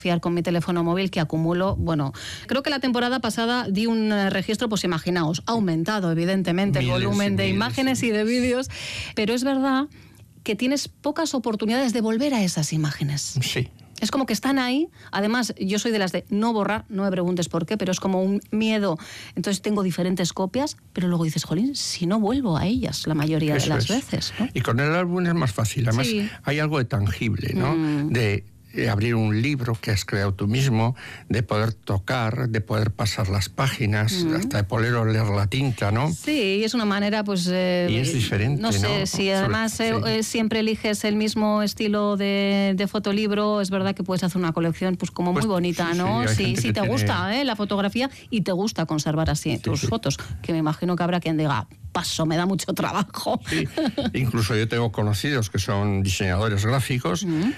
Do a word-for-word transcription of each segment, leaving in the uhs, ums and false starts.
con mi teléfono móvil que acumulo, bueno, creo que la temporada pasada di un eh, registro, pues imaginaos, ha aumentado evidentemente el Miles volumen y de miles, imágenes sí. y de vídeos, pero es verdad que tienes pocas oportunidades de volver a esas imágenes. Sí. Es como que están ahí. Además, yo soy de las de no borrar, no me preguntes por qué, pero es como un miedo. Entonces tengo diferentes copias, pero luego dices, jolín, si no vuelvo a ellas la mayoría Eso de las es. veces, ¿no? Y con el álbum es más fácil. Además, Sí. hay algo de tangible, ¿no? Mm. De eh, abrir un libro que has creado tú mismo, de poder tocar, de poder pasar las páginas, Mm. hasta de poder oler la tinta, ¿no? Sí, y es una manera, pues... Eh, Y es diferente, No sé, ¿no? si Sobre- además sí. eh, eh, siempre eliges el mismo estilo de, de fotolibro, es verdad que puedes hacer una colección pues como Pues, muy bonita, sí, ¿no? sí, hay Si, gente si que te tiene- gusta eh, la fotografía y te gusta conservar así tus sí. fotos, que me imagino que habrá quien diga, paso, me da mucho trabajo. Sí, incluso yo tengo conocidos que son diseñadores gráficos Mm.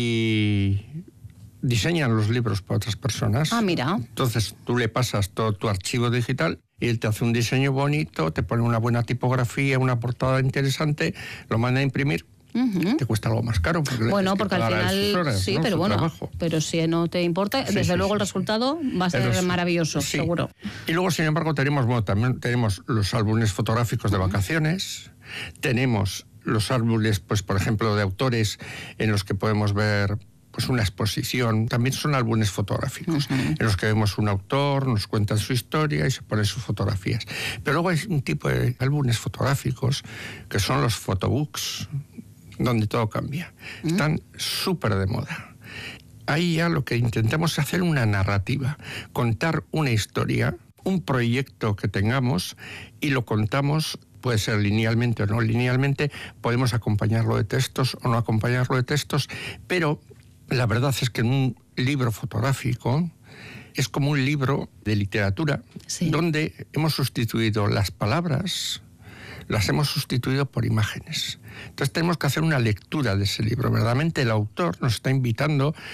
y diseñan los libros para otras personas. Ah, mira. Entonces tú le pasas todo tu archivo digital y él te hace un diseño bonito, te pone una buena tipografía, una portada interesante, lo manda a imprimir. Ujú. Te cuesta algo más caro. Porque le Bueno, tienes que porque al pagar a sus final, horas, sí, ¿no? pero Su bueno, trabajo. pero si no te importa, Sí, desde sí, luego sí, el sí. resultado va a ser Los- maravilloso, sí. seguro. Y luego, sin embargo, tenemos, bueno, también tenemos los álbumes fotográficos de Uh-huh. vacaciones, tenemos los álbumes, pues, por ejemplo, de autores en los que podemos ver pues una exposición, también son álbumes fotográficos, Uh-huh. en los que vemos un autor, nos cuentan su historia y se ponen sus fotografías. Pero luego hay un tipo de álbumes fotográficos que son los photobooks, donde todo cambia. Uh-huh. Están súper de moda. Ahí ya lo que intentamos es hacer una narrativa, contar una historia, un proyecto que tengamos y lo contamos, puede ser linealmente o no linealmente, podemos acompañarlo de textos o no acompañarlo de textos, pero la verdad es que en un libro fotográfico es como un libro de literatura, Sí. donde hemos sustituido las palabras, las hemos sustituido por imágenes. Entonces tenemos que hacer una lectura de ese libro. Verdaderamente el autor nos está invitando